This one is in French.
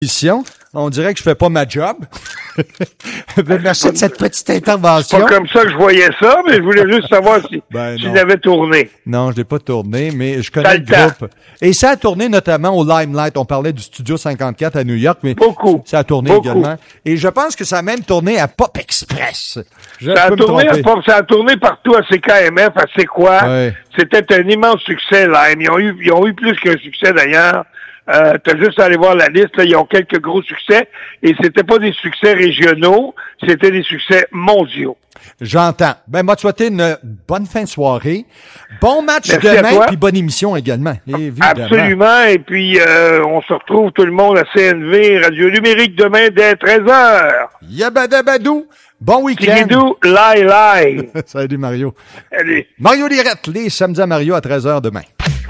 émission. On dirait que je fais pas ma job. Merci de cette petite intervention. C'est pas comme ça que je voyais ça, mais je voulais juste savoir si tu l'avais tourné. Non, je l'ai pas tourné, mais je connais le groupe. Et ça a tourné notamment au Limelight. On parlait du Studio 54 à New York, mais ça a tourné également. Et je pense que ça a même tourné à Pop Express. Ça a tourné partout à CKMF, à C'est quoi. Ouais. C'était un immense succès, Lime. Ils ont eu plus qu'un succès d'ailleurs. T'as juste à aller voir la liste, là, ils ont quelques gros succès, et c'était pas des succès régionaux, c'était des succès mondiaux. J'entends. Ben, moi, te souhaiter une bonne fin de soirée. Bon match demain, puis bonne émission également. Évidemment. Absolument, et puis on se retrouve tout le monde à CNV, Radio Numérique demain dès 13h. Yabadabadou. Bon week-end. Tigidou, lai. Salut Mario. Allez. Mario Lirette, les samedis à Mario à 13h demain.